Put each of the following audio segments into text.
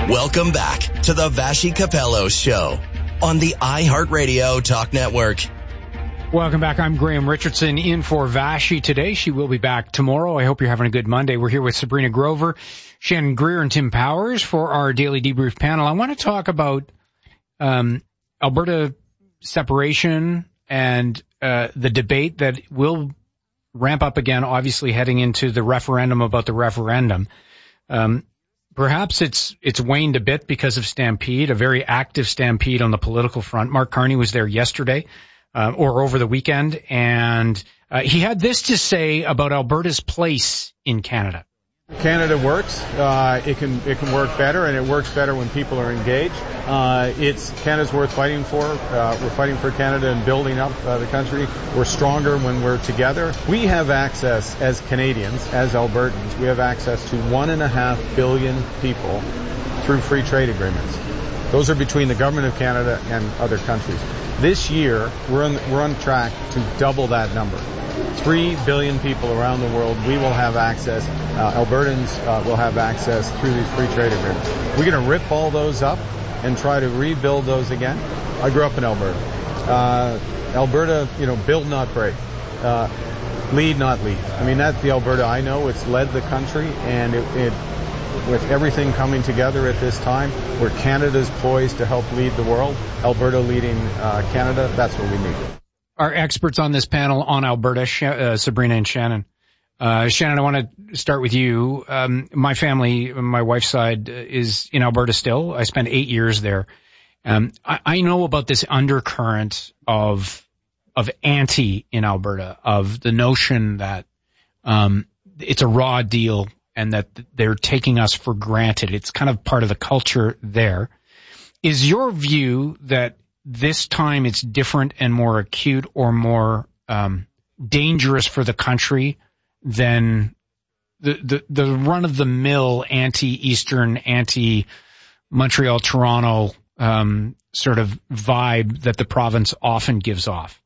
Welcome back to the Vassy Capello Show on the iHeartRadio Talk Network. Welcome back. I'm Graham Richardson in for Vassy today. She will be back tomorrow. I hope you're having a good Monday. We're here with Sabrina Grover, Shannon Greer, and Tim Powers for our daily debrief panel. I want to talk about Alberta separation and the debate that will ramp up again, obviously heading into the referendum about the referendum. Perhaps it's waned a bit because of Stampede, a very active Stampede on the political front. Mark Carney was there yesterday, or over the weekend, and he had this to say about Alberta's place in Canada. Canada works. It can work better, and it works better when people are engaged. Canada's worth fighting for. We're fighting for Canada and building up the country. We're stronger when we're together. We have access as Canadians, as Albertans, we have access to 1.5 billion people through free trade agreements. Those are between the government of Canada and other countries. This year, we're on track to double that number. 3 billion people around the world, we will have access, Albertans will have access through these free trade agreements. We're going to rip all those up and try to rebuild those again. I grew up in Alberta. Alberta, build not break, lead not lead. I mean, that's the Alberta I know. It's led the country, and it with everything coming together at this time, where Canada's poised to help lead the world, Alberta leading Canada, that's what we need. Our experts on this panel on Alberta, Sabrina and Shannon. Shannon, I want to start with you. My family, my wife's side, is in Alberta still. I spent 8 years there. I know about this undercurrent of anti in Alberta, of the notion that it's a raw deal and that they're taking us for granted. It's kind of part of the culture there. Is your view that this time it's different and more acute or more dangerous for the country than the run-of-the-mill anti-Eastern, anti-Montreal, Toronto sort of vibe that the province often gives off?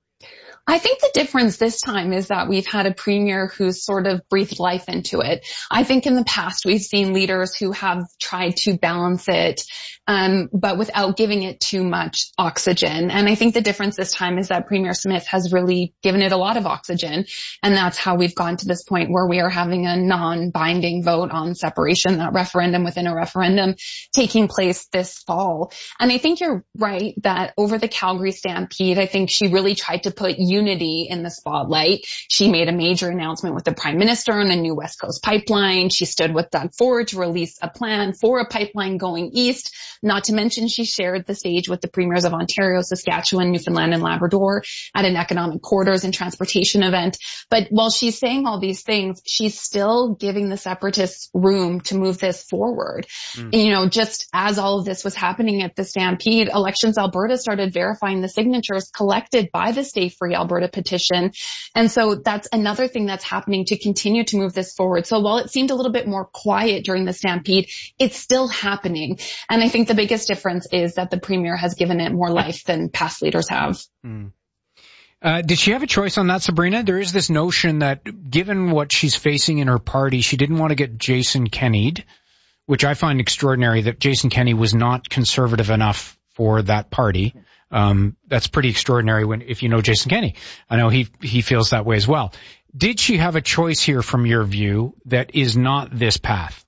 I think the difference this time is that we've had a premier who's sort of breathed life into it. I think in the past we've seen leaders who have tried to balance it, but without giving it too much oxygen. And I think the difference this time is that Premier Smith has really given it a lot of oxygen. And that's how we've gone to this point where we are having a non-binding vote on separation, that referendum within a referendum taking place this fall. And I think you're right that over the Calgary Stampede, I think she really tried to put unity in the spotlight. She made a major announcement with the Prime Minister on a new West Coast pipeline. She stood with Doug Ford to release a plan for a pipeline going east. Not to mention she shared the stage with the premiers of Ontario, Saskatchewan, Newfoundland, and Labrador at an economic corridors and transportation event. But while she's saying all these things, she's still giving the separatists room to move this forward. Just as all of this was happening at the Stampede, Elections Alberta started verifying the signatures collected by the Stay Free Alberta petition. And so that's another thing that's happening to continue to move this forward. So while it seemed a little bit more quiet during the Stampede, it's still happening. And I think the biggest difference is that the Premier has given it more life than past leaders have. Did she have a choice on that, Sabrina? There is this notion that given what she's facing in her party, she didn't want to get Jason Kenney'd, which I find extraordinary that Jason Kenney was not conservative enough for that party. That's pretty extraordinary if you know Jason Kenney. I know he feels that way as well. Did she have a choice here from your view that is not this path?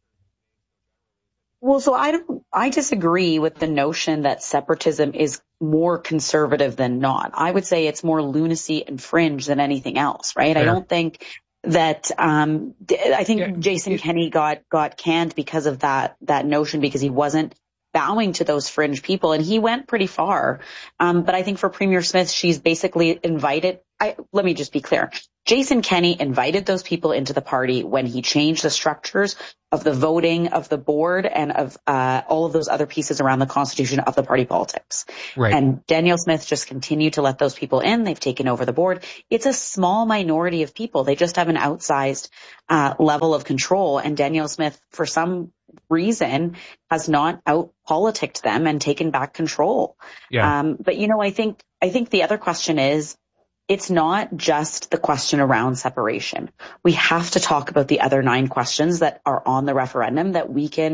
Well, so I disagree with the notion that separatism is more conservative than not. I would say it's more lunacy and fringe than anything else, right? Fair. I don't think that, I think Jason Kenney got canned because of that notion, because he wasn't bowing to those fringe people, and he went pretty far. But I think for Premier Smith, she's basically invited, let me just be clear. Jason Kenney invited those people into the party when he changed the structures of the voting, of the board, and of all of those other pieces around the constitution of the party politics. Right. And Danielle Smith just continued to let those people in. They've taken over the board. It's a small minority of people. They just have an outsized level of control. And Danielle Smith, for some reason, has not out-politicked them and taken back control. Yeah. But I think the other question is, it's not just the question around separation. We have to talk about the other 9 questions that are on the referendum that weaken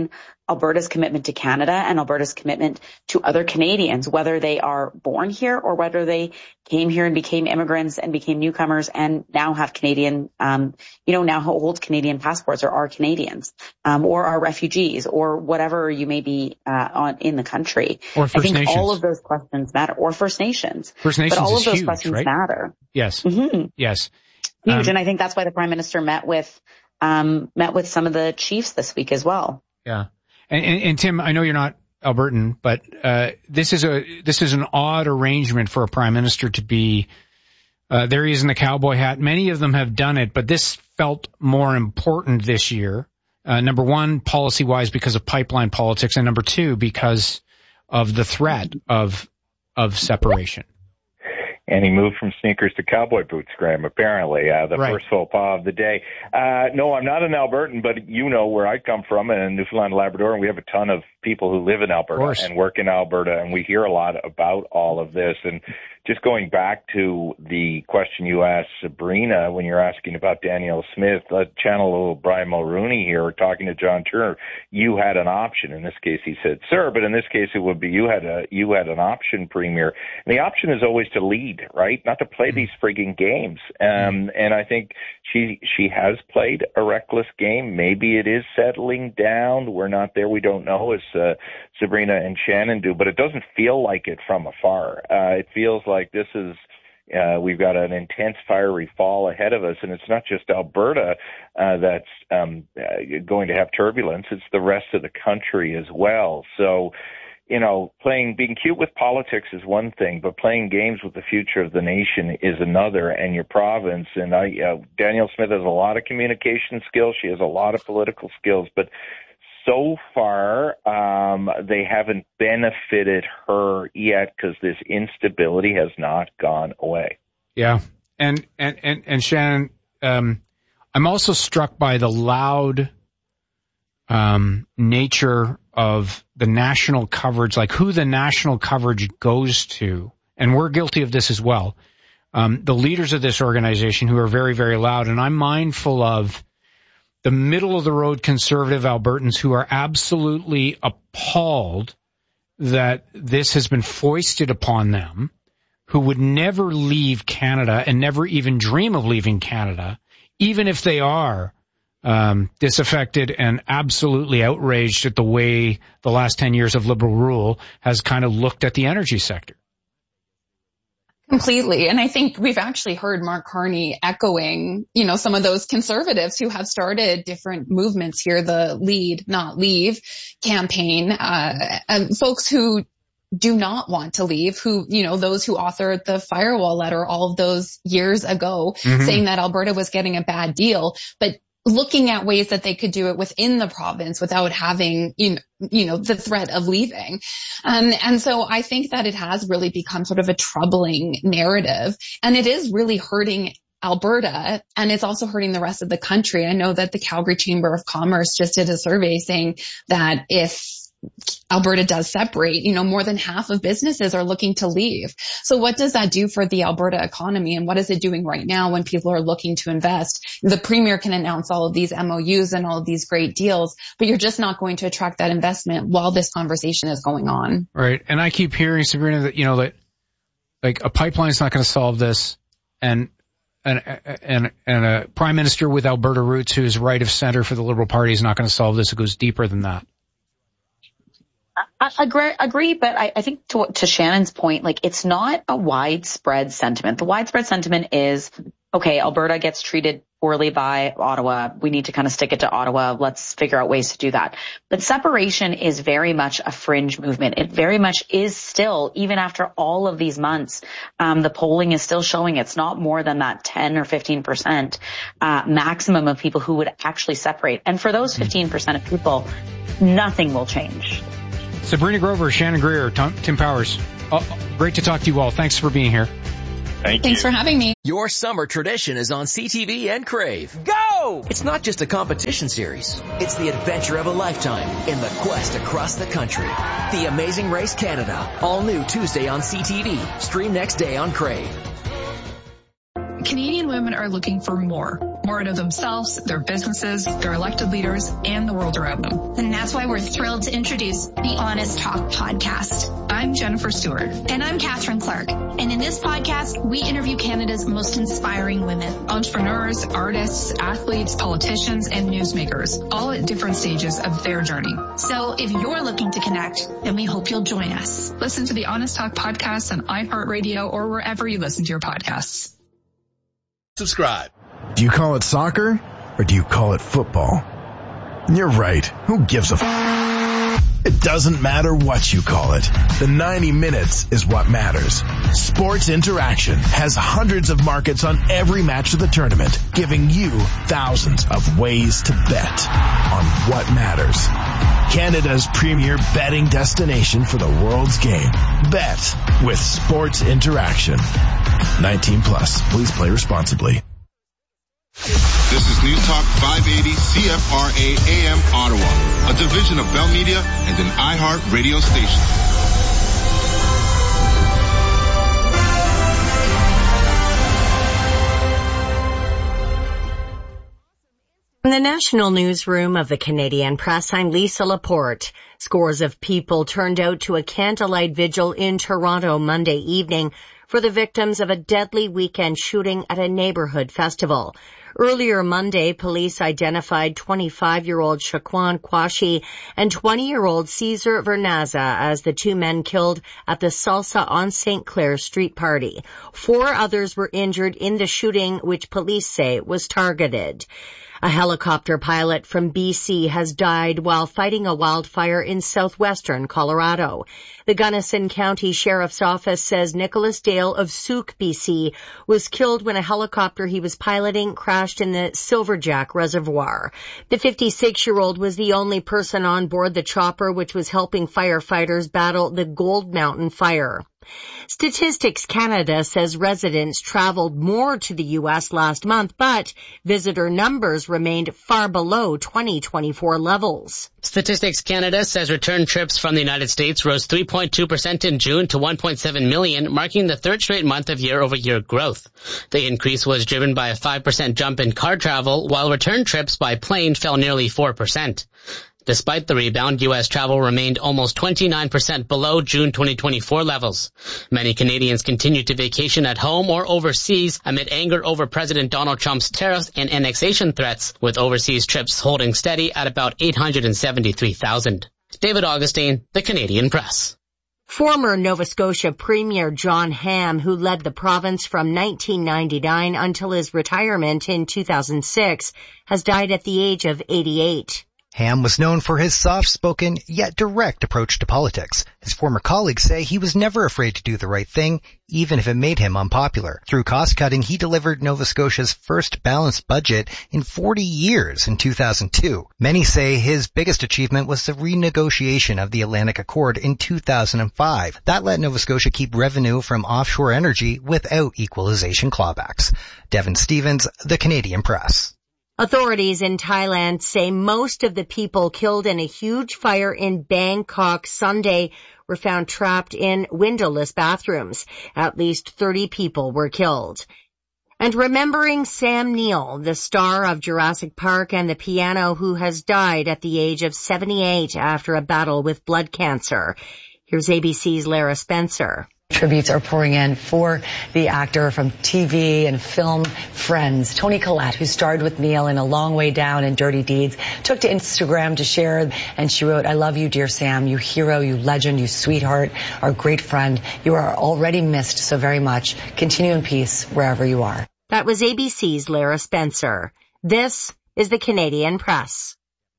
Alberta's commitment to Canada and Alberta's commitment to other Canadians, whether they are born here or whether they came here and became immigrants and became newcomers and now have Canadian, now hold Canadian passports or are Canadians, or are refugees or whatever you may be, in the country. Or First Nations. All of those questions matter. Or First Nations. First Nations but all of those huge, questions right? matter. Yes. Mm-hmm. Yes. Huge. And I think that's why the Prime Minister met with some of the chiefs this week as well. Yeah. And Tim, I know you're not Albertan, but this is an odd arrangement for a prime minister to be. There he is in the cowboy hat. Many of them have done it, but this felt more important this year. Number one, policy-wise, because of pipeline politics, and number two, because of the threat of separation. And he moved from sneakers to cowboy boots, Graham, apparently, right. First faux pas of the day. No, I'm not an Albertan, but you know where I come from in Newfoundland and Labrador, and we have a ton of people who live in Alberta and work in Alberta, and we hear a lot about all of this. And just going back to the question you asked Sabrina when you're asking about Danielle Smith, channel a little Brian Mulroney here talking to John Turner. You had an option. In this case, he said, sir, but in this case, it would be you had an option, Premier. And the option is always to lead, right? Not to play these frigging games. And I think she has played a reckless game. Maybe it is settling down. We're not there. We don't know, as Sabrina and Shannon do, but it doesn't feel like it from afar. It feels like this is we've got an intense fiery fall ahead of us, and it's not just Alberta that's going to have turbulence. It's the rest of the country as well. So, being cute with politics is one thing, but playing games with the future of the nation is another, and your province. And Danielle Smith has a lot of communication skills. She has a lot of political skills, but so far, they haven't benefited her yet because this instability has not gone away. Yeah. And Shannon, I'm also struck by the loud, nature of the national coverage, like who the national coverage goes to. And we're guilty of this as well. The leaders of this organization who are very, very loud. And I'm mindful of the middle-of-the-road conservative Albertans who are absolutely appalled that this has been foisted upon them, who would never leave Canada and never even dream of leaving Canada, even if they are disaffected and absolutely outraged at the way the last 10 years of Liberal rule has kind of looked at the energy sector. Completely. And I think we've actually heard Mark Carney echoing, some of those conservatives who have started different movements here, the Lead, Not Leave campaign, and folks who do not want to leave, who, those who authored the firewall letter all of those years ago, saying that Alberta was getting a bad deal, but looking at ways that they could do it within the province without having, the threat of leaving. And so I think that it has really become sort of a troubling narrative, and it is really hurting Alberta, and it's also hurting the rest of the country. I know that the Calgary Chamber of Commerce just did a survey saying that if Alberta does separate, more than half of businesses are looking to leave. So what does that do for the Alberta economy, and what is it doing right now when people are looking to invest? The Premier can announce all of these MOUs and all of these great deals, but you're just not going to attract that investment while this conversation is going on. Right. And I keep hearing, Sabrina, that, that like a pipeline is not going to solve this, and a prime minister with Alberta roots who is right of center for the Liberal Party is not going to solve this. It goes deeper than that. I agree, but I think to Shannon's point, it's not a widespread sentiment. The widespread sentiment is, okay, Alberta gets treated poorly by Ottawa. We need to kind of stick it to Ottawa. Let's figure out ways to do that. But separation is very much a fringe movement. It very much is still, even after all of these months, the polling is still showing it's not more than that 10 or 15% maximum of people who would actually separate. And for those 15% of people, nothing will change. Sabrina Grover, Shannon Greer, Tim Powers. Great to talk to you all. Thanks for being here. Thanks for having me. Your summer tradition is on CTV and Crave. Go! It's not just a competition series. It's the adventure of a lifetime in the quest across the country. The Amazing Race Canada. All new Tuesday on CTV. Stream next day on Crave. Canadian women women are looking for more out of themselves, their businesses, their elected leaders, and the world around them. And that's why we're thrilled to introduce the Honest Talk podcast. I'm Jennifer Stewart. And I'm Catherine Clark. And in this podcast, we interview Canada's most inspiring women. Entrepreneurs, artists, athletes, politicians, and newsmakers, all at different stages of their journey. So if you're looking to connect, then we hope you'll join us. Listen to the Honest Talk podcast on iHeartRadio or wherever you listen to your podcasts. Subscribe. Do you call it soccer or do you call it football? You're right. Who gives a It doesn't matter what you call it. The 90 minutes is what matters. Sports Interaction has hundreds of markets on every match of the tournament, giving you thousands of ways to bet on what matters. Canada's premier betting destination for the world's game. Bet with Sports Interaction. 19 plus. Please play responsibly. This is News Talk 580 CFRA AM Ottawa, a division of Bell Media and an iHeart radio station. In the national newsroom of the Canadian Press, I'm Lisa Laporte. Scores of people turned out to a candlelight vigil in Toronto Monday evening for the victims of a deadly weekend shooting at a neighborhood festival. Earlier Monday, police identified 25-year-old Shaquan Quashie and 20-year-old Cesar Vernaza as the two men killed at the Salsa on St. Clair street party. 4 others were injured in the shooting, which police say was targeted. A helicopter pilot from BC has died while fighting a wildfire in southwestern Colorado. The Gunnison County Sheriff's Office says Nicholas Dale of Souk, BC, was killed when a helicopter he was piloting crashed in the Silverjack Reservoir. The 56-year-old was the only person on board the chopper, which was helping firefighters battle the Gold Mountain fire. Statistics Canada says residents traveled more to the U.S. last month, but visitor numbers remained far below 2024 levels. Statistics Canada says return trips from the United States rose 3.2% in June to 1.7 million, marking the third straight month of year-over-year growth. The increase was driven by a 5% jump in car travel, while return trips by plane fell nearly 4%. Despite the rebound, U.S. travel remained almost 29% below June 2024 levels. Many Canadians continue to vacation at home or overseas amid anger over President Donald Trump's tariffs and annexation threats, with overseas trips holding steady at about 873,000. David Augustine, The Canadian Press. Former Nova Scotia Premier John Ham, who led the province from 1999 until his retirement in 2006, has died at the age of 88. Ham was known for his soft-spoken, yet direct approach to politics. His former colleagues say he was never afraid to do the right thing, even if it made him unpopular. Through cost-cutting, he delivered Nova Scotia's first balanced budget in 40 years in 2002. Many say his biggest achievement was the renegotiation of the Atlantic Accord in 2005. That let Nova Scotia keep revenue from offshore energy without equalization clawbacks. Devin Stevens, The Canadian Press. Authorities in Thailand say most of the people killed in a huge fire in Bangkok Sunday were found trapped in windowless bathrooms. At least 30 people were killed. And remembering Sam Neill, the star of Jurassic Park and the piano who has died at the age of 78 after a battle with blood cancer. Here's ABC's Lara Spencer. Tributes are pouring in for the actor from TV and film Friends. Toni Collette, who starred with Neil in A Long Way Down and Dirty Deeds, took to Instagram to share, and she wrote, "I love you, dear Sam, you hero, you legend, you sweetheart, our great friend. You are already missed so very much. Continue in peace wherever you are." That was ABC's Lara Spencer. This is the Canadian Press.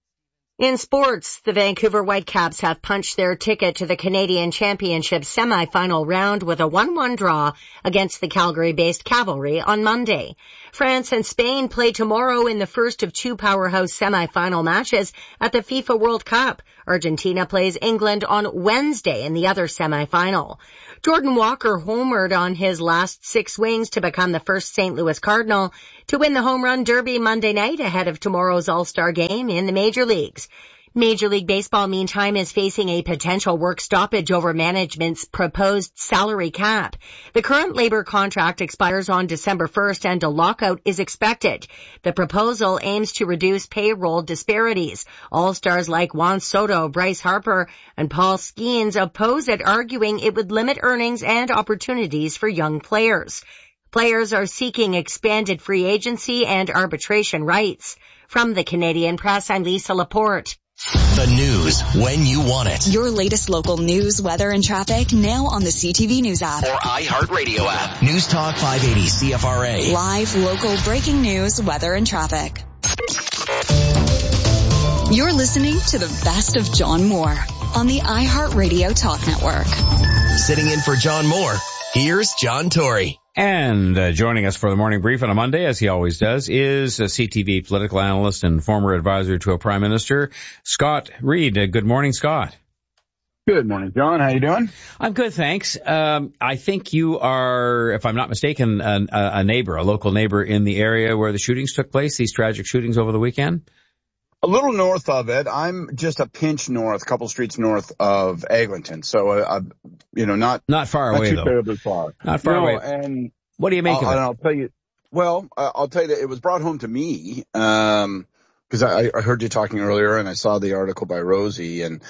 In sports, the Vancouver Whitecaps have punched their ticket to the Canadian Championship semi-final round with a 1-1 draw against the Calgary-based Cavalry on Monday. France and Spain play tomorrow in the first of 2 powerhouse semi-final matches at the FIFA World Cup. Argentina plays England on Wednesday in the other semi-final. Jordan Walker homered on his last 6 swings to become the first St. Louis Cardinal to win the Home Run Derby Monday night ahead of tomorrow's All-Star game in the major leagues. Major League Baseball, meantime, is facing a potential work stoppage over management's proposed salary cap. The current labor contract expires on December 1st and a lockout is expected. The proposal aims to reduce payroll disparities. All-stars like Juan Soto, Bryce Harper, and Paul Skeens oppose it, arguing it would limit earnings and opportunities for young players. Players are seeking expanded free agency and arbitration rights. From the Canadian Press, I'm Lisa Laporte. The news when you want it. Your latest local news, weather, and traffic now on the CTV News app. Or iHeartRadio app. News Talk 580 CFRA. Live, local, breaking news, weather, and traffic. You're listening to the best of John Moore on the iHeartRadio Talk Network. Sitting in for John Moore, here's John Tory. And joining us for the morning brief on a Monday, as he always does, is a CTV political analyst and former advisor to a prime minister, Scott Reid. Good morning, Scott. Good morning, John. How you doing? I'm good, thanks. I think you are, if I'm not mistaken, a neighbor, a local neighbor in the area where the shootings took place, these tragic shootings over the weekend. A little north of it. I'm just a pinch north, a couple streets north of Eglinton. So, not far away, not too terribly far. Not far away. And what do you make of it? I'll tell you. Well, I'll tell you that it was brought home to me, because I heard you talking earlier and I saw the article by Rosie, and,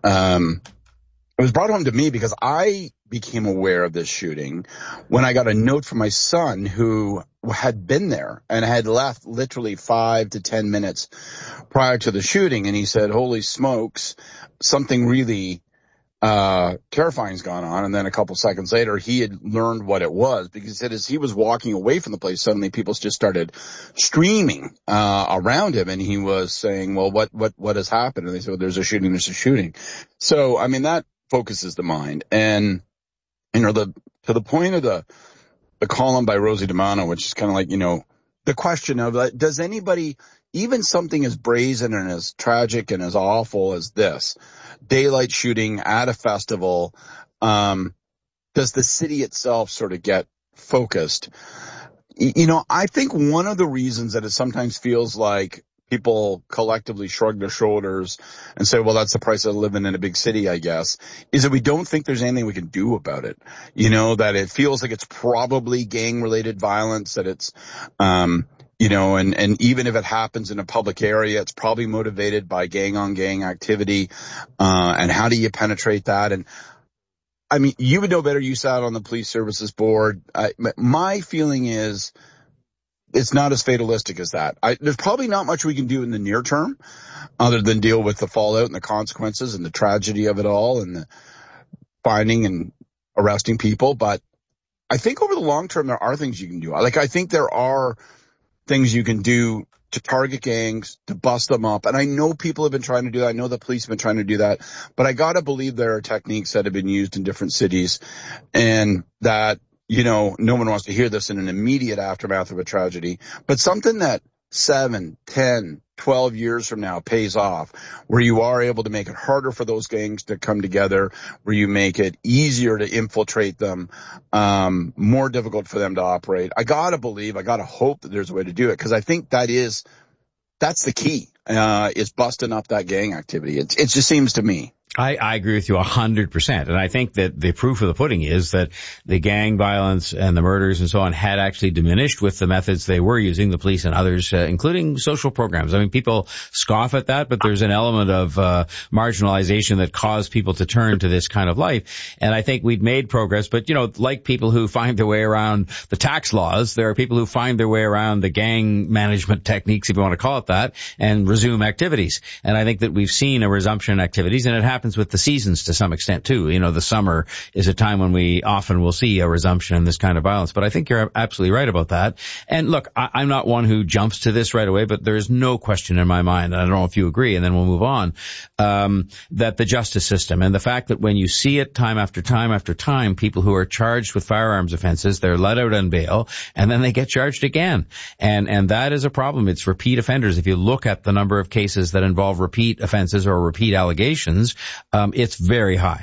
it was brought home to me because I became aware of this shooting when I got a note from my son who had been there and had left literally 5 to 10 minutes prior to the shooting. And he said, holy smokes, something really terrifying's gone on. And then a couple seconds later, he had learned what it was, because he said as he was walking away from the place, suddenly people just started screaming around him. And he was saying, well, what has happened? And they said, well, there's a shooting. So, I mean, that focuses the mind. And, to the point of the column by Rosie DiMano, which is kind of like, the question of, does anybody, even something as brazen and as tragic and as awful as this, daylight shooting at a festival, does the city itself sort of get focused? I think one of the reasons that it sometimes feels like people collectively shrug their shoulders and say, well, that's the price of living in a big city, I guess, is that we don't think there's anything we can do about it. That it feels like it's probably gang-related violence, that it's, and even if it happens in a public area, it's probably motivated by gang-on-gang activity. And how do you penetrate that? And I mean, you would know better. You sat on the police services board. My feeling is, it's not as fatalistic as that. There's probably not much we can do in the near term other than deal with the fallout and the consequences and the tragedy of it all and the finding and arresting people. But I think over the long term, there are things you can do. I think there are things you can do to target gangs, to bust them up. And I know people have been trying to do that. I know the police have been trying to do that. But I got to believe there are techniques that have been used in different cities, and that no one wants to hear this in an immediate aftermath of a tragedy, but something that 7, 10, 12 years from now pays off, where you are able to make it harder for those gangs to come together, where you make it easier to infiltrate them, more difficult for them to operate. I gotta hope that there's a way to do it, because I think that's the key, is busting up that gang activity. It just seems to me. I agree with you 100%. And I think that the proof of the pudding is that the gang violence and the murders and so on had actually diminished with the methods they were using, the police and others, including social programs. I mean, people scoff at that, but there's an element of marginalization that caused people to turn to this kind of life. And I think we'd made progress, but like people who find their way around the tax laws, there are people who find their way around the gang management techniques, if you want to call it that, and resume activities. And I think that we've seen a resumption in activities, and it happens with the seasons to some extent too. The summer is a time when we often will see a resumption in this kind of violence. But I think you're absolutely right about that. And look, I'm not one who jumps to this right away, but there is no question in my mind, and I don't know if you agree, and then we'll move on, that the justice system and the fact that when you see it time after time after time, people who are charged with firearms offenses, they're let out on bail, and then they get charged again. And that is a problem. It's repeat offenders. If you look at the number of cases that involve repeat offenses or repeat allegations, it's very high.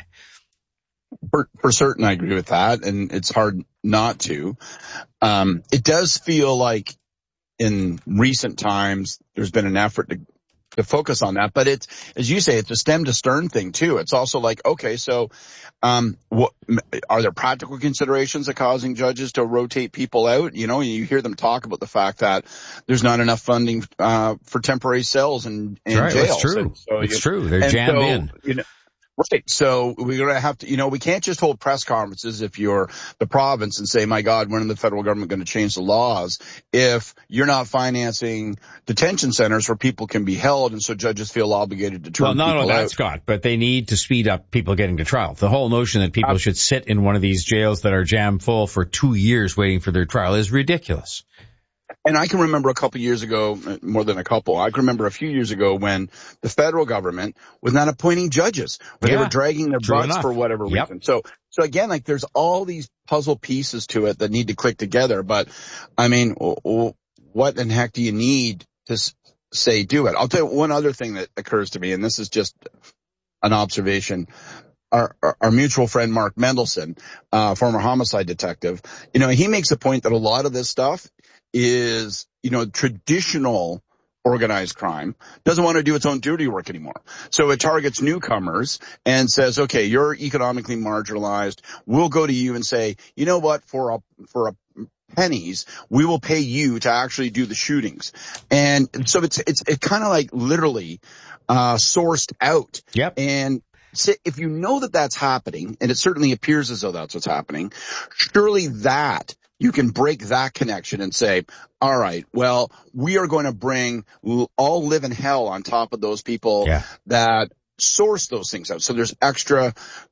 For certain, I agree with that, and it's hard not to. It does feel like in recent times there's been an effort to focus on that. But it's, as you say, it's a stem to stern thing too. It's also like, okay, so, what are there practical considerations of causing judges to rotate people out? You know, you hear them talk about the fact that there's not enough funding, for temporary cells in jails. That's true. So it's true. They're jammed in. You know, right. So we're going to have to, you know, we can't just hold press conferences if you're the province and say, my God, when is the federal government going to change the laws if you're not financing detention centers where people can be held and so judges feel obligated to turn people out? Well, not only that, Scott, but they need to speed up people getting to trial. The whole notion that people should sit in one of these jails that are jammed full for 2 years waiting for their trial is ridiculous. And I can remember a couple years ago, more than a couple, I can remember a few years ago when the federal government was not appointing judges, but they were dragging their butts for whatever reason. So again, like there's all these puzzle pieces to it that need to click together. But I mean, what in heck do you need to say do it? I'll tell you one other thing that occurs to me, and this is just an observation. Our mutual friend Mark Mendelson, former homicide detective, you know, he makes a point that a lot of this stuff is, you know, traditional organized crime doesn't want to do its own dirty work anymore. So it targets newcomers and says, okay, you're economically marginalized. We'll go to you and say, you know what, for a pennies, we will pay you to actually do the shootings. And so it's kind of like literally, sourced out. Yep. And if you know that that's happening, and it certainly appears as though that's what's happening, surely that you can break that connection and say, all right, well, we are going to bring all live in hell on top of those people that source those things out. So there's extra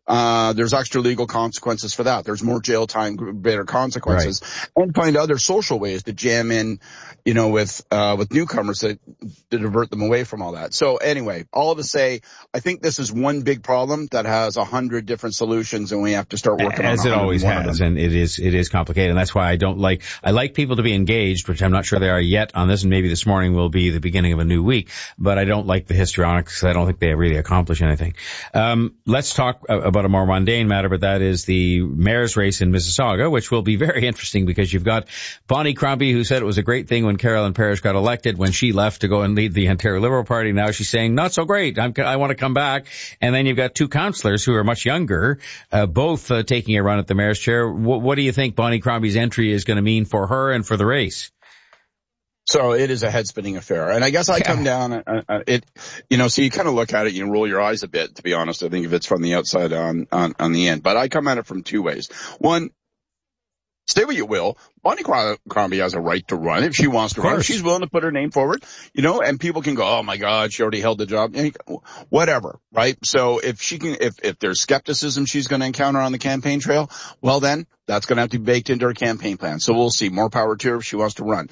legal consequences for that. There's more jail time, better consequences, and find other social ways to jam in, you know, with newcomers to divert them away from all that. So anyway, all to say, I think this is one big problem that has 100 different solutions, and we have to start working on it. As it always has, and it is complicated, and that's why I like people to be engaged, which I'm not sure they are yet on this, and maybe this morning will be the beginning of a new week, but I don't like the histrionics, because I don't think they really accomplish anything. Let's talk about a more mundane matter, but that is the mayor's race in Mississauga, which will be very interesting because you've got Bonnie Crombie, who said it was a great thing when Carolyn Parrish got elected, when she left to go and lead the Ontario Liberal Party. Now she's saying, not so great. I want to come back. And then you've got two councillors who are much younger, both taking a run at the mayor's chair. What do you think Bonnie Crombie's entry is going to mean for her and for the race? So it is a head-spinning affair. And I guess I come down, you know, so you kind of look at it, you roll your eyes a bit, to be honest. I think if it's from the outside on the end. But I come at it from two ways. One, say what you will, Bonnie Crombie has a right to run if she wants to run. If she's willing to put her name forward, you know, and people can go, oh my God, she already held the job. Whatever, right? So if she can, if there's skepticism she's going to encounter on the campaign trail, well then, that's going to have to be baked into her campaign plan. So we'll see. More power to her if she wants to run.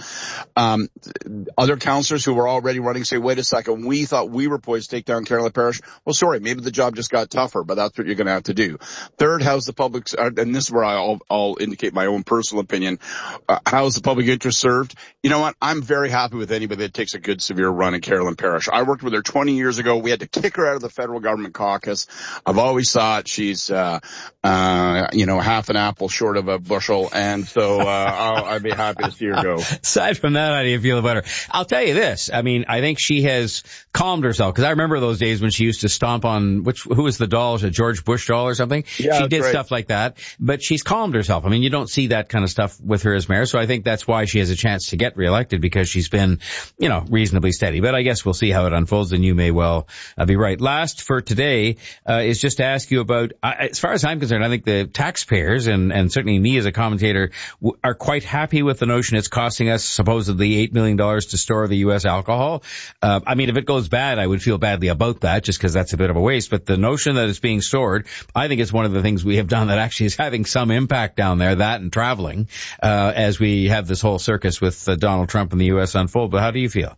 Other councillors who were already running say, wait a second, we thought we were poised to take down Carolyn Parrish. Well, sorry, maybe the job just got tougher, but that's what you're going to have to do. Third, how's the public, and this is where I'll indicate my own personal opinion. How is the public interest served? You know what? I'm very happy with anybody that takes a good, severe run at Carolyn Parrish. I worked with her 20 years ago. We had to kick her out of the federal government caucus. I've always thought she's, you know, half an apple short of a bushel, and so I'd be happy to see her go. Aside from that, how do you feel about her? I'll tell you this. I mean, I think she has calmed herself, because I remember those days when she used to stomp on who was the doll? Was it George Bush doll or something? Yeah, she did stuff like that, but she's calmed herself. I mean, you don't see that kind of stuff with her as mayor, so I think that's why she has a chance to get reelected, because she's been, you know, reasonably steady. But I guess we'll see how it unfolds, and you may well be right. Last for today is just to ask you about, as far as I'm concerned, I think the taxpayers and certainly me as a commentator are quite happy with the notion it's costing us supposedly $8 million to store the U.S. alcohol. I mean, if it goes bad, I would feel badly about that, just because that's a bit of a waste. But the notion that it's being stored, I think it's one of the things we have done that actually is having some impact down there, that and traveling, as we have this whole circus with Donald Trump and the U.S. unfold. But how do you feel?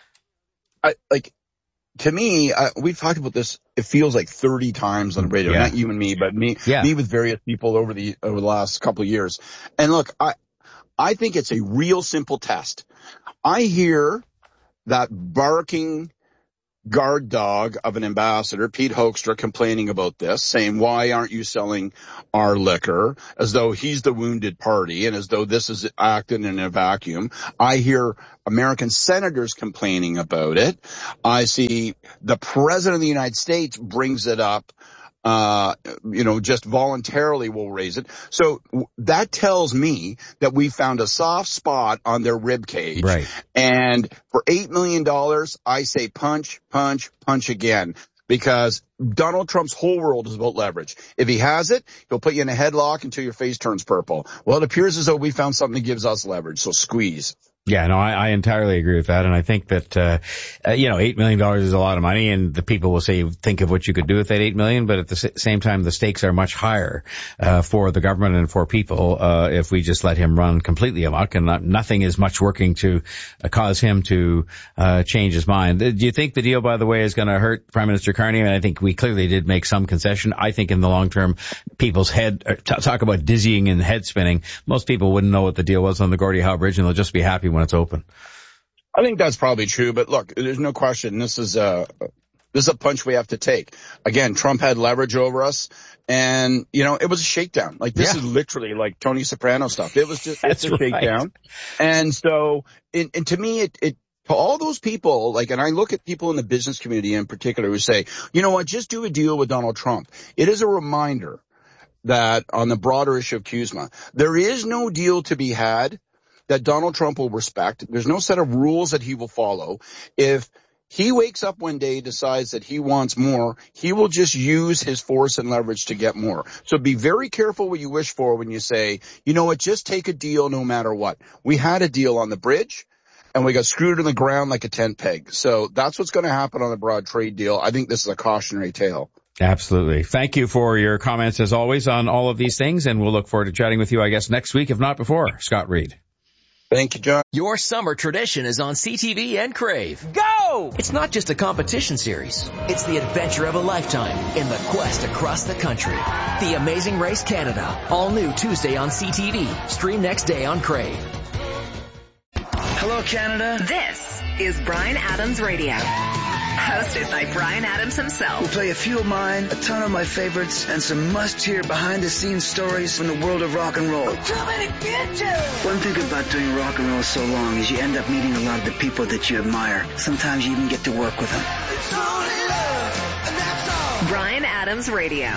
To me, we've talked about this, it feels like 30 times on the radio, not you and me, but me with various people over the last couple of years. And look, I think it's a real simple test. I hear that barking guard dog of an ambassador, Pete Hoekstra, complaining about this, saying, why aren't you selling our liquor, as though he's the wounded party and as though this is acting in a vacuum. I hear American senators complaining about it. I see the president of the United States brings it up, just voluntarily will raise it. So that tells me that we found a soft spot on their rib cage. Right. And for $8 million, I say punch, punch, punch again. Because Donald Trump's whole world is about leverage. If he has it, he'll put you in a headlock until your face turns purple. Well, it appears as though we found something that gives us leverage. So squeeze. Yeah, no, I entirely agree with that. And I think that, $8 million is a lot of money, and the people will say, think of what you could do with that $8 million. But at the same time, the stakes are much higher, for the government and for people, if we just let him run completely amok, and nothing is much working to cause him to, change his mind. Do you think the deal, by the way, is going to hurt Prime Minister Carney? I mean, I think we clearly did make some concession. I think in the long term, people's talk about dizzying and head spinning. Most people wouldn't know what the deal was on the Gordie Howe Bridge, and they'll just be happy when it's open. I think that's probably true, but look, there's no question. This is a punch we have to take. Again, Trump had leverage over us, and it was a shakedown. Like this is literally like Tony Soprano stuff. It was just it's a shakedown. And so, and to me, it to all those people, and I look at people in the business community in particular who say, you know what, just do a deal with Donald Trump. It is a reminder that on the broader issue of CUSMA, there is no deal to be had that Donald Trump will respect. There's no set of rules that he will follow. If he wakes up one day, decides that he wants more, he will just use his force and leverage to get more. So be very careful what you wish for when you say, you know what, just take a deal no matter what. We had a deal on the bridge, and we got screwed in the ground like a tent peg. So that's what's going to happen on the broad trade deal. I think this is a cautionary tale. Absolutely. Thank you for your comments, as always, on all of these things, and we'll look forward to chatting with you, I guess, next week, if not before. Scott Reed. Thank you, John. Your summer tradition is on CTV and Crave. Go! It's not just a competition series. It's the adventure of a lifetime in the quest across the country. The Amazing Race Canada. All new Tuesday on CTV. Stream next day on Crave. Hello, Canada. This is Bryan Adams Radio. Hosted by Bryan Adams himself. We'll play a few of mine, a ton of my favorites, and some must-hear behind-the-scenes stories from the world of rock and roll. One thing about doing rock and roll so long is you end up meeting a lot of the people that you admire. Sometimes you even get to work with them. Bryan Adams Radio.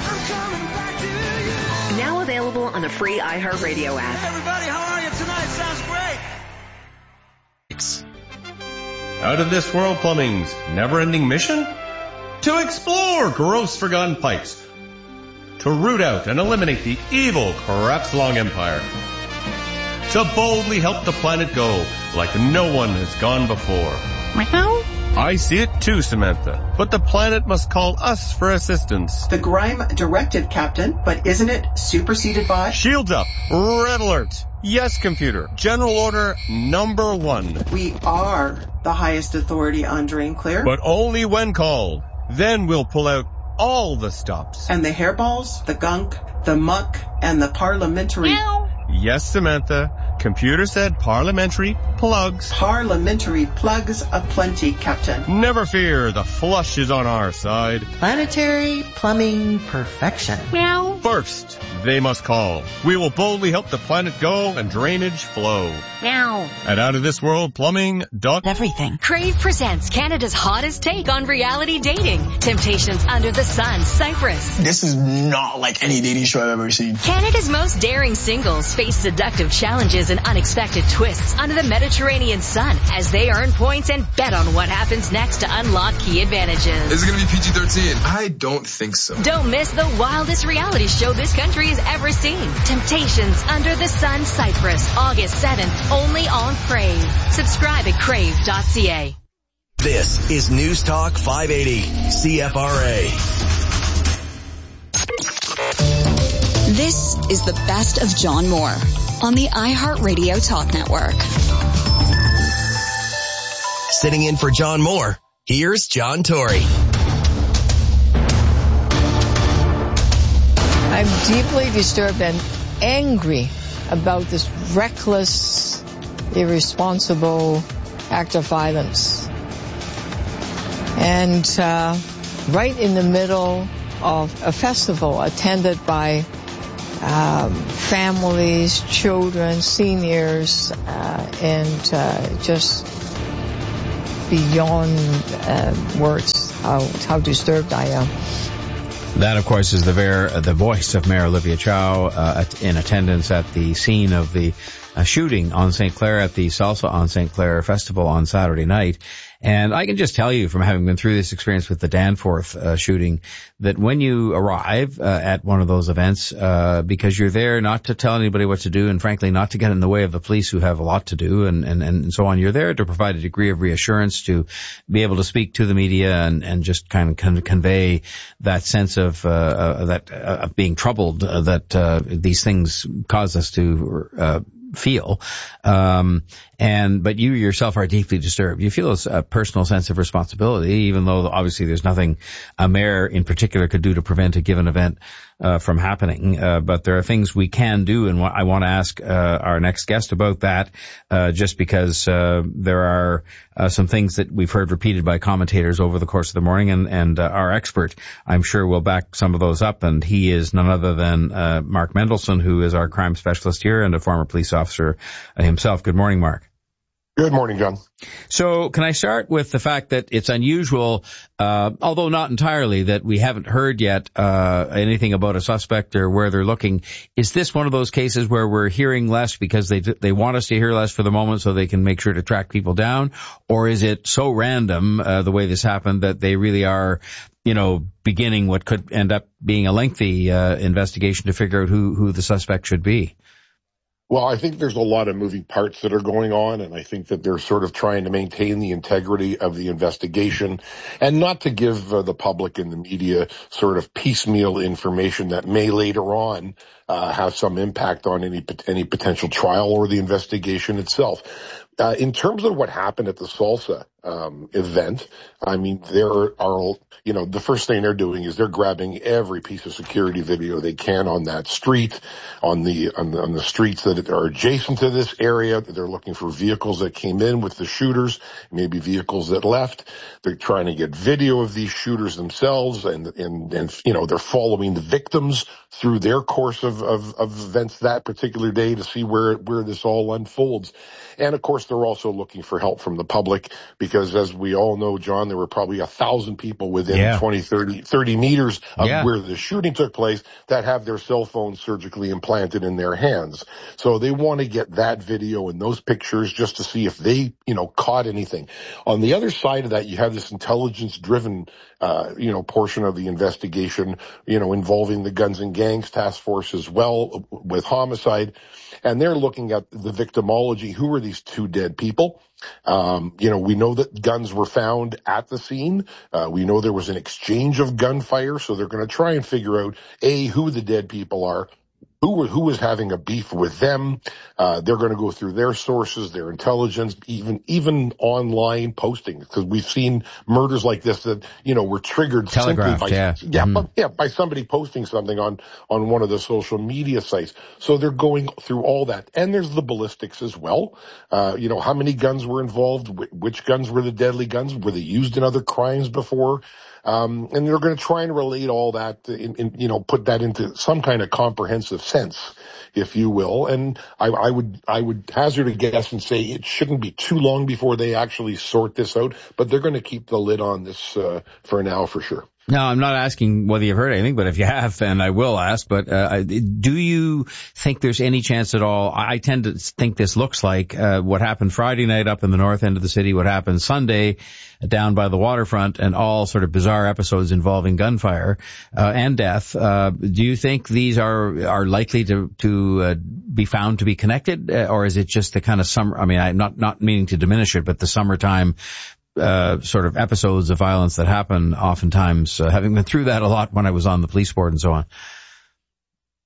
Now available on the free iHeartRadio app. Everybody, how are you tonight? Sounds great. Out of This World Plumbing's never-ending mission? To explore gross forgotten pipes. To root out and eliminate the evil Crafts-Long Empire. To boldly help the planet go like no one has gone before. Meow. I see it too, Samantha. But the planet must call us for assistance. The Grime directive, Captain, but isn't it superseded by? Shields up. Red alert. Yes, computer. General order number 1. We are the highest authority on Drain Clear. But only when called. Then we'll pull out all the stops. And the hairballs, the gunk, the muck, and the parliamentary... Meow. Yes, Samantha. Computer said parliamentary plugs. Parliamentary plugs aplenty, Captain. Never fear, the flush is on our side. Planetary plumbing perfection. Meow. First, they must call. We will boldly help the planet go and drainage flow. Meow. At outofthisworldplumbing. Everything. Crave presents Canada's hottest take on reality dating. Temptations Under the Sun, Cyprus. This is not like any dating show I've ever seen. Canada's most daring singles face seductive challenges and unexpected twists under the Mediterranean sun as they earn points and bet on what happens next to unlock key advantages. Is it going to be PG-13? I don't think so. Don't miss the wildest reality show this country has ever seen. Temptations Under the Sun, Cyprus, August 7th, only on Crave. Subscribe at crave.ca. This is News Talk 580, CFRA. This is the best of John Moore on the iHeartRadio Talk Network. Sitting in for John Moore, here's John Tory. I'm deeply disturbed and angry about this reckless, irresponsible act of violence. and right in the middle of a festival attended by families, children, seniors, and just beyond words how disturbed I am. That, of course, is the voice of Mayor Olivia Chow in attendance at the scene of the shooting on St. Clair at the Salsa on St. Clair Festival on Saturday night. And I can just tell you from having been through this experience with the Danforth shooting that when you arrive at one of those events, because you're there not to tell anybody what to do and frankly not to get in the way of the police who have a lot to do and so on, you're there to provide a degree of reassurance, to be able to speak to the media and just kind of convey that sense of being troubled that these things cause us to feel. But you yourself are deeply disturbed. You feel a personal sense of responsibility, even though obviously there's nothing a mayor in particular could do to prevent a given event from happening. But there are things we can do, and I want to ask our next guest about that, just because there are some things that we've heard repeated by commentators over the course of the morning, and our expert, I'm sure, will back some of those up, and he is none other than Mark Mendelson, who is our crime specialist here and a former police officer himself. Good morning, Mark. Good morning, John. So can I start with the fact that it's unusual, although not entirely, that we haven't heard yet anything about a suspect or where they're looking. Is this one of those cases where we're hearing less because they want us to hear less for the moment so they can make sure to track people down? Or is it so random, the way this happened, that they really are, beginning what could end up being a lengthy investigation to figure out who the suspect should be? Well, I think there's a lot of moving parts that are going on, and I think that they're sort of trying to maintain the integrity of the investigation and not to give the public and the media sort of piecemeal information that may later on have some impact on any potential trial or the investigation itself. In terms of what happened at the Salsa event, I mean, there are, the first thing they're doing is they're grabbing every piece of security video they can on that street, on the streets that are adjacent to this area. They're looking for vehicles that came in with the shooters, maybe vehicles that left. They're trying to get video of these shooters themselves, and they're following the victims through their course of events that particular day to see where this all unfolds. And of course, they're also looking for help from the public because, as we all know, John, there were probably 1,000 people within 20, 30 meters of where the shooting took place that have their cell phones surgically implanted in their hands. So they want to get that video and those pictures just to see if they, caught anything. On the other side of that, you have this intelligence-driven, portion of the investigation, involving the Guns and Gangs Task Force as well with homicide. And they're looking at the victimology. Who are these two dead people? We know that guns were found at the scene. We know there was an exchange of gunfire. So they're going to try and figure out, who the dead people are. Who was having a beef with them? They're going to go through their sources, their intelligence, even online postings, because we've seen murders like this that, were triggered simply by somebody posting something on one of the social media sites. So they're going through all that. And there's the ballistics as well. How many guns were involved? Which guns were the deadly guns? Were they used in other crimes before? And they're going to try and relate all that put that into some kind of comprehensive sense, if you will. And I would hazard a guess and say it shouldn't be too long before they actually sort this out, but they're going to keep the lid on this, for now, for sure. No, I'm not asking whether you've heard anything, but if you have, then I will ask. But do you think there's any chance at all? I tend to think this looks like what happened Friday night up in the north end of the city, what happened Sunday down by the waterfront, and all sort of bizarre episodes involving gunfire and death. Do you think these are likely to be found to be connected, or is it just the kind of summer? I mean, I'm not meaning to diminish it, but the summertime sort of episodes of violence that happen oftentimes, having been through that a lot when I was on the police board and so on.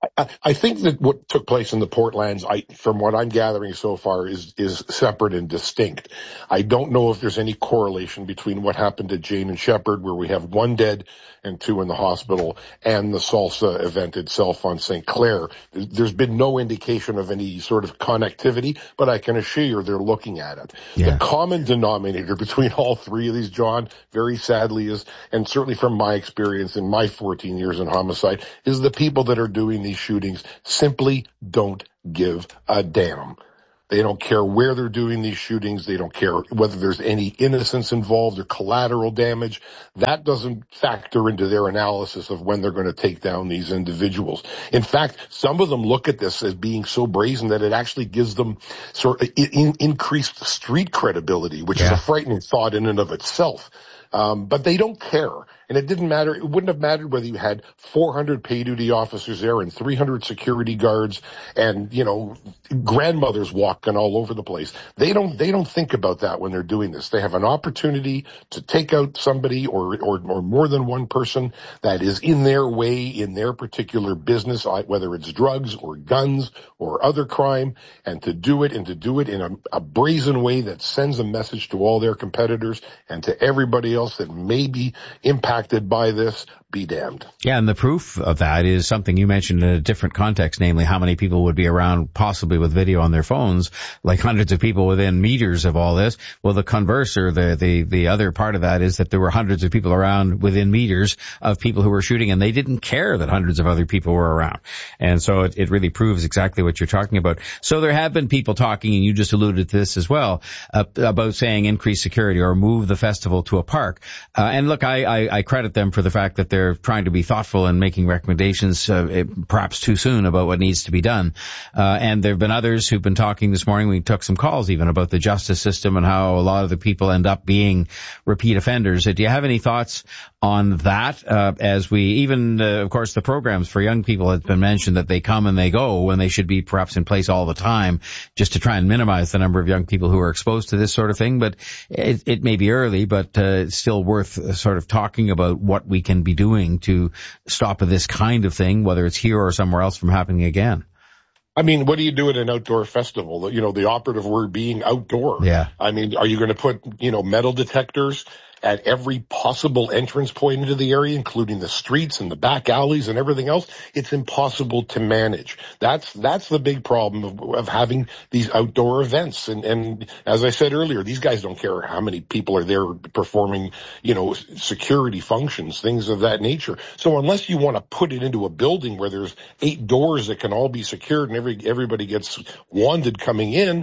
I think that what took place in the Portlands, from what I'm gathering so far, is separate and distinct. I don't know if there's any correlation between what happened at Jane and Shepherd, where we have 1 dead and 2 in the hospital, and the salsa event itself on St. Clair. There's been no indication of any sort of connectivity, but I can assure you they're looking at it. Yeah. The common denominator between all 3 of these, John, very sadly is, and certainly from my experience in my 14 years in homicide, is the people that are doing these shootings simply don't give a damn. They don't care where they're doing these shootings. They don't care whether there's any innocence involved or collateral damage. That doesn't factor into their analysis of when they're going to take down these individuals. In fact, some of them look at this as being so brazen that it actually gives them sort of increased street credibility, which is a frightening thought in and of itself. But they don't care. And it didn't matter. It wouldn't have mattered whether you had 400 pay duty officers there and 300 security guards and, grandmothers walking all over the place. They don't think about that when they're doing this. They have an opportunity to take out somebody or more than one person that is in their way, in their particular business, whether it's drugs or guns or other crime, and to do it in a brazen way that sends a message to all their competitors and to everybody else that may be impacted by this, be damned. Yeah, and the proof of that is something you mentioned in a different context, namely how many people would be around possibly with video on their phones, like hundreds of people within meters of all this. Well, the converse, or the other part of that, is that there were hundreds of people around within meters of people who were shooting, and they didn't care that hundreds of other people were around. And so it really proves exactly what you're talking about. So there have been people talking, and you just alluded to this as well, about saying increase security or move the festival to a park. And look, I credit them for the fact that they're trying to be thoughtful and making recommendations, perhaps too soon, about what needs to be done. And there have been others who've been talking this morning. We took some calls even about the justice system and how a lot of the people end up being repeat offenders. Do you have any thoughts on that? As we even, of course, the programs for young people has been mentioned that they come and they go when they should be perhaps in place all the time, just to try and minimize the number of young people who are exposed to this sort of thing. But it may be early, but it's still worth sort of talking about what we can be doing to stop this kind of thing, whether it's here or somewhere else, from happening again. I mean, what do you do at an outdoor festival? The operative word being outdoor. Yeah. I mean, are you going to put, metal detectors at every possible entrance point into the area, including the streets and the back alleys and everything else? It's impossible to manage. That's the big problem of having these outdoor events. And as I said earlier, these guys don't care how many people are there performing, security functions, things of that nature. So unless you want to put it into a building where there's 8 doors that can all be secured and everybody gets wanded coming in,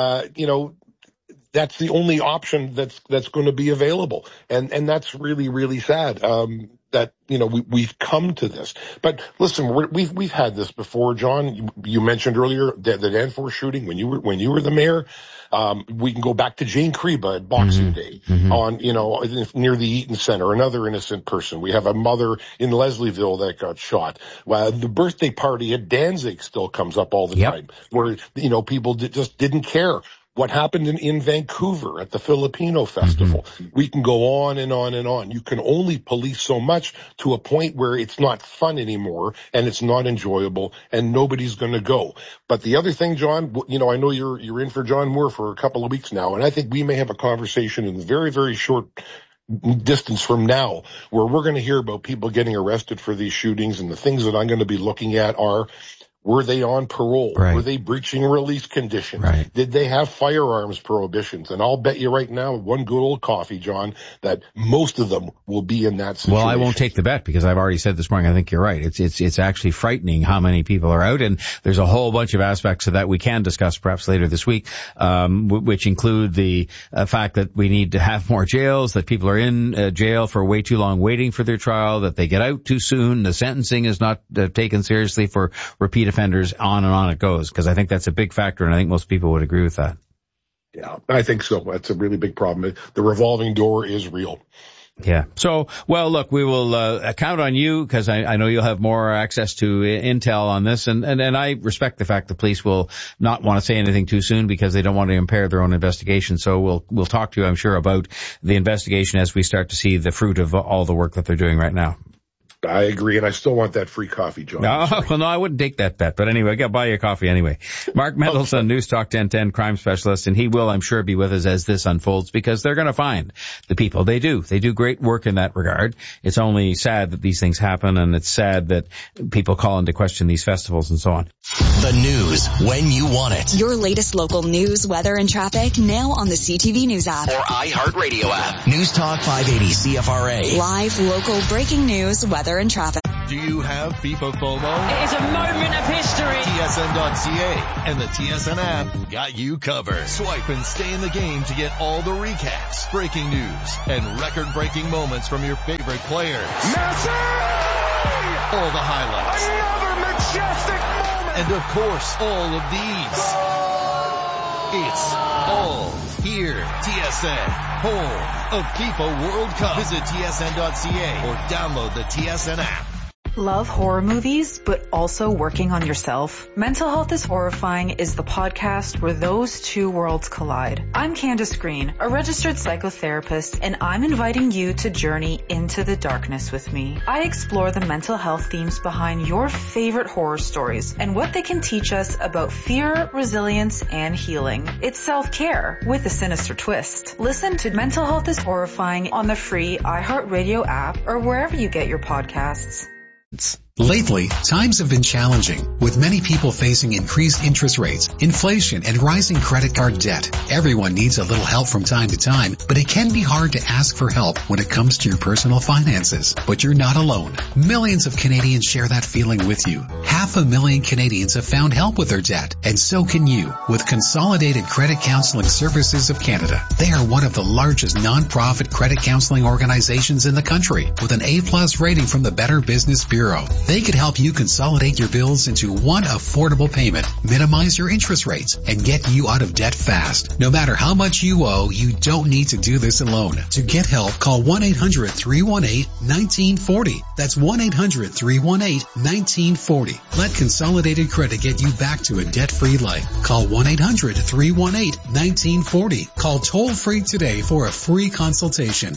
that's the only option that's going to be available. And that's really, really sad, that, we've come to this. But listen, we've had this before, John. You mentioned earlier the Danforth shooting when you were the mayor. We can go back to Jane Creba at Boxing Day on, near the Eaton Center, another innocent person. We have a mother in Leslieville that got shot. Well, the birthday party at Danzig still comes up all the time, where, people just didn't care. What happened in Vancouver at the Filipino Festival. We can go on and on and on. You can only police so much to a point where it's not fun anymore and it's not enjoyable and nobody's going to go. But the other thing, John, I know you're in for John Moore for a couple of weeks now, and I think we may have a conversation in very, very short distance from now where we're going to hear about people getting arrested for these shootings, and the things that I'm going to be looking at are, were they on parole? Right. Were they breaching release conditions? Right. Did they have firearms prohibitions? And I'll bet you right now, one good old coffee, John, that most of them will be in that situation. Well, I won't take the bet because I've already said this morning, I think you're right. It's actually frightening how many people are out, and there's a whole bunch of aspects of that we can discuss perhaps later this week, which include the fact that we need to have more jails, that people are in jail for way too long waiting for their trial, that they get out too soon, the sentencing is not taken seriously for repeat offenders, on and on it goes, because I think that's a big factor, and I think most people would agree with that. Yeah, I think so. That's a really big problem. The revolving door is real. Yeah. So, well, look, we will count on you because I know you'll have more access to intel on this, and I respect the fact the police will not want to say anything too soon because they don't want to impair their own investigation. So we'll talk to you, I'm sure, about the investigation as we start to see the fruit of all the work that they're doing right now. I agree, and I still want that free coffee, John. No, I wouldn't take that bet. But anyway, I got to buy you a coffee anyway. Mark Mendelson, News Talk 1010 crime specialist, and he will, I'm sure, be with us as this unfolds because they're going to find the people. They do great work in that regard. It's only sad that these things happen, and it's sad that people call into question these festivals and so on. The news when you want it. Your latest local news, weather, and traffic now on the CTV News app. Or iHeartRadio app. News Talk 580 CFRA. Live, local, breaking news, weather, and traffic. Do you have FIFA FOMO? It is a moment of history. TSN.ca and the TSN app got you covered. Swipe and stay in the game to get all the recaps, breaking news, and record-breaking moments from your favorite players. Messi! All the highlights. Another majestic moment! And of course, all of these. It's all here. TSN, home of FIFA World Cup. Visit TSN.ca or download the TSN app. Love horror movies, but also working on yourself? Mental Health is Horrifying is the podcast where those two worlds collide. I'm Candace Green, a registered psychotherapist, and I'm inviting you to journey into the darkness with me. I explore the mental health themes behind your favorite horror stories and what they can teach us about fear, resilience, and healing. It's self-care with a sinister twist. Listen to Mental Health is Horrifying on the free iHeartRadio app or wherever you get your podcasts. Lately, times have been challenging, with many people facing increased interest rates, inflation, and rising credit card debt. Everyone needs a little help from time to time, but it can be hard to ask for help when it comes to your personal finances. But you're not alone. Millions of Canadians share that feeling with you. 500,000 Canadians have found help with their debt, and so can you with Consolidated Credit Counseling Services of Canada. They are one of the largest non-profit credit counseling organizations in the country, with an A+ rating from the Better Business Bureau. They could help you consolidate your bills into one affordable payment, minimize your interest rates, and get you out of debt fast. No matter how much you owe, you don't need to do this alone. To get help, call 1-800-318-1940. That's 1-800-318-1940. Let Consolidated Credit get you back to a debt-free life. Call 1-800-318-1940. Call toll-free today for a free consultation.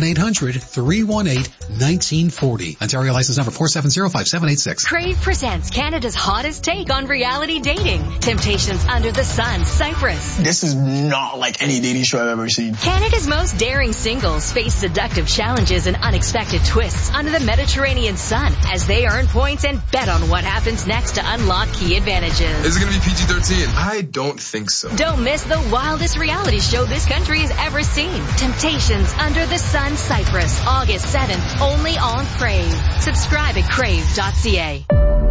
1-800-318-1940. Ontario license number 4705786. Crave presents Canada's hottest take on reality dating. Temptations Under the Sun, Cyprus. This is not like any dating show I've ever seen. Canada's most daring singles face seductive challenges and unexpected twists under the Mediterranean sun as they earn points and bet on what happens next to unlock key advantages. Is it going to be PG-13? I don't think so. Don't miss the wildest reality show this country has ever seen. Temptations Under the Sun, Cyprus, August 7th, only on Crave. Subscribe at crave.ca.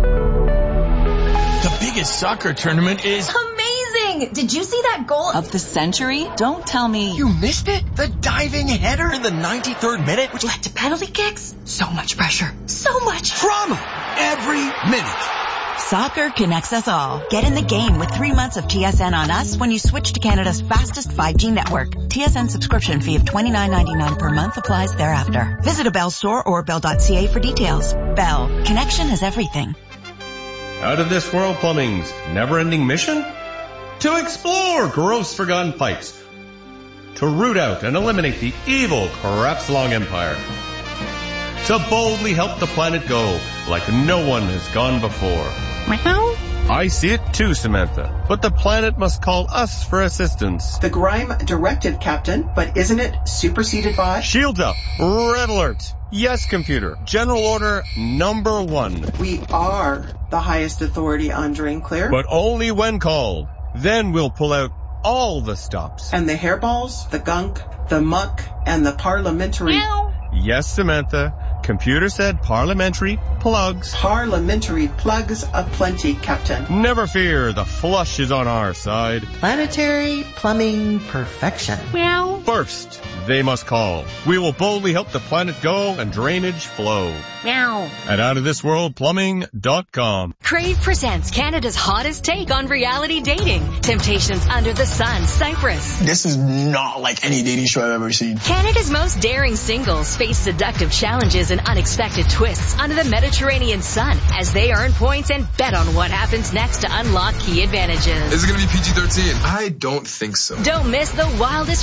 The biggest soccer tournament is amazing! Did you see that goal of the century? Don't tell me you missed it. The diving header in the 93rd minute, which led to penalty kicks. So much pressure. So much drama every minute. Soccer connects us all. Get in the game with 3 months of TSN on us when you switch to Canada's fastest 5G network. TSN subscription fee of $29.99 per month applies thereafter. Visit a Bell store or bell.ca for details. Bell. Connection is everything. Out of this world plumbing's never-ending mission? To explore gross forgotten pipes. To root out and eliminate the evil Krepslong Empire. To boldly help the planet go like no one has gone before. Meow. I see it too, Samantha. But the planet must call us for assistance. The Grime directive, Captain, but isn't it superseded by? Shields up. Red alert. Yes, computer. General order number 1. We are the highest authority on drain clear. But only when called. Then we'll pull out all the stops. And the hairballs, the gunk, the muck, and the parliamentary... Meow. Yes, Samantha. Computer said parliamentary plugs. Parliamentary plugs aplenty, Captain. Never fear, the flush is on our side. Planetary plumbing perfection. Meow. First, they must call. We will boldly help the planet go and drainage flow. Meow. At outofthisworldplumbing.com. Crave presents Canada's hottest take on reality dating. Temptations Under the Sun, Cyprus. This is not like any dating show I've ever seen. Canada's most daring singles face seductive challenges and unexpected twists under the Mediterranean sun as they earn points and bet on what happens next to unlock key advantages. Is it going to be PG-13? I don't think so. Don't miss the wildest reality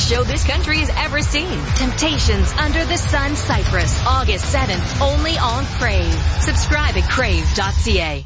show this country has ever seen. Temptations Under the Sun Cyprus, August 7th, only on Crave. Subscribe at crave.ca.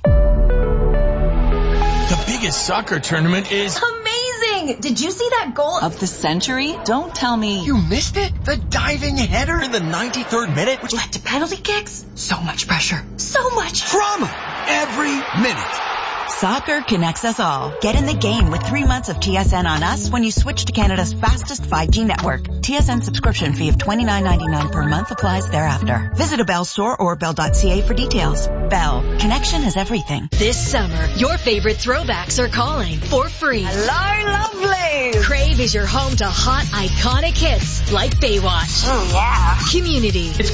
The biggest soccer tournament is amazing! Did you see that goal of the century? Don't tell me you missed it. The diving header in the 93rd minute, which led to penalty kicks. So much pressure. So much drama every minute. Soccer connects us all. Get in the game with 3 months of TSN on us when you switch to Canada's fastest 5G network. TSN subscription fee of $29.99 per month applies thereafter. Visit a Bell store or bell.ca for details. Bell. Connection is everything. This summer, your favorite throwbacks are calling for free. Hello, lovely! Crave is your home to hot, iconic hits like Baywatch. Oh, yeah. Community. It's